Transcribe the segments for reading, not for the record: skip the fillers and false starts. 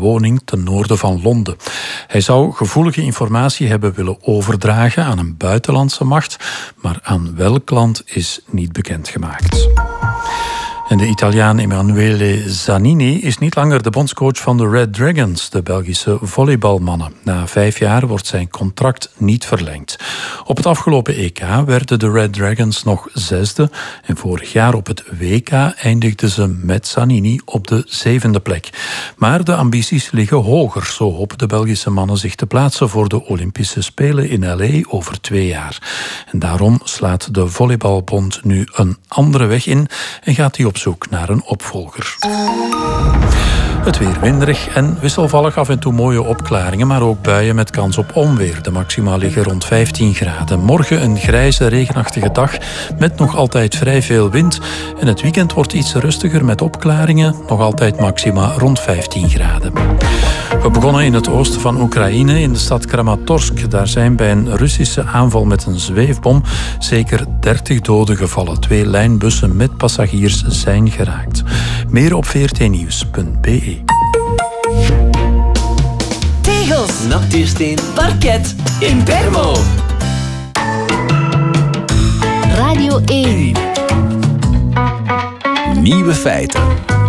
woning ten noorden van Londen. Hij zou gevoelige informatie hebben willen overdragen aan een buitenlandse macht, maar aan welk land is niet bekendgemaakt. En de Italiaan Emanuele Zanini is niet langer de bondscoach van de Red Dragons, de Belgische volleybalmannen. Na 5 jaar wordt zijn contract niet verlengd. Op het afgelopen EK werden de Red Dragons nog 6e en vorig jaar op het WK eindigden ze met Zanini op de 7e plek. Maar de ambities liggen hoger, zo hopen de Belgische mannen zich te plaatsen voor de Olympische Spelen in LA over 2 jaar. En daarom slaat de Volleybalbond nu een andere weg in en gaat hij op zoek naar een opvolger. Het weer winderig en wisselvallig, af en toe mooie opklaringen, maar ook buien met kans op onweer. De maxima liggen rond 15 graden. Morgen een grijze, regenachtige dag met nog altijd vrij veel wind. En het weekend wordt iets rustiger met opklaringen, nog altijd maxima rond 15 graden. We begonnen in het oosten van Oekraïne, in de stad Kramatorsk. Daar zijn bij een Russische aanval met een zweefbom zeker 30 doden gevallen. 2 lijnbussen met passagiers zijn geraakt. Meer op vrtnieuws.be. Tegels, natuursteen, parket, Impermo. Radio 1. Nieuwe feiten.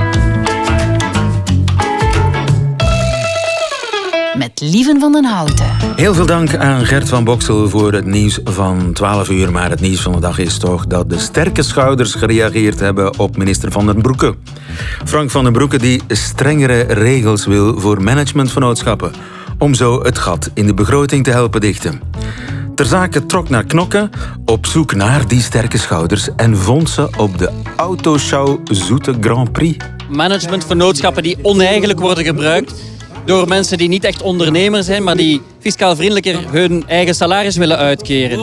Met Lieven van den Houten. Heel veel dank aan Gert van Boksel voor het nieuws van 12 uur. Maar het nieuws van de dag is toch dat de sterke schouders gereageerd hebben op minister Van den Broeke. Frank Van den Broeke die strengere regels wil voor managementvennootschappen. Om zo het gat in de begroting te helpen dichten. Ter zake trok naar knokken, op zoek naar die sterke schouders en vond ze op de Autoshow Zoete Grand Prix. Managementvennootschappen die oneigenlijk worden gebruikt door mensen die niet echt ondernemer zijn, maar die fiscaal vriendelijker hun eigen salaris willen uitkeren.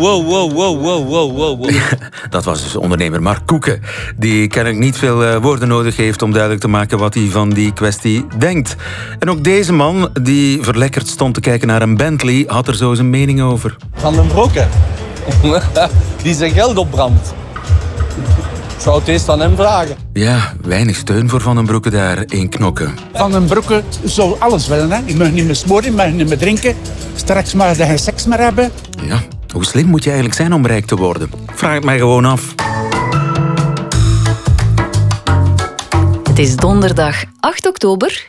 Wow. Dat was dus ondernemer Mark Koeken, die kennelijk niet veel woorden nodig heeft om duidelijk te maken wat hij van die kwestie denkt. En ook deze man, die verlekkerd stond te kijken naar een Bentley, had er zo zijn mening over. Van den Broeke, die zijn geld opbrandt. Ik zou het eerst aan hem vragen. Ja, weinig steun voor Van den Broeke daar in knokken. Van den Broeke zou alles willen. Hè. Je mag niet meer smoren, je mag niet meer drinken. Straks mag je geen seks meer hebben. Ja, hoe slim moet je eigenlijk zijn om rijk te worden? Vraag het mij gewoon af. Het is donderdag 8 oktober.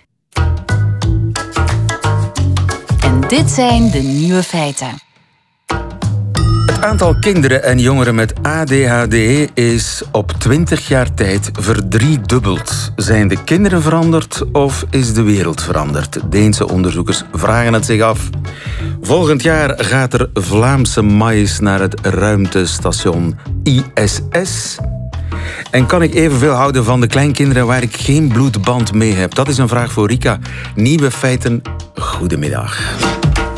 En dit zijn de nieuwe feiten. Het aantal kinderen en jongeren met ADHD is op 20 jaar tijd verdriedubbeld. Zijn de kinderen veranderd of is de wereld veranderd? Deense onderzoekers vragen het zich af. Volgend jaar gaat er Vlaamse maïs naar het ruimtestation ISS. En kan ik evenveel houden van de kleinkinderen waar ik geen bloedband mee heb? Dat is een vraag voor Rika. Nieuwe feiten, goedemiddag.